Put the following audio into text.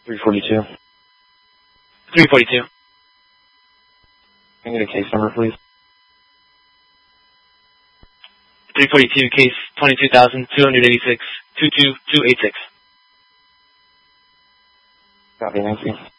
342. 342. Can I get a case number, please? 342, case 22,286, 22286. Copy, thank you.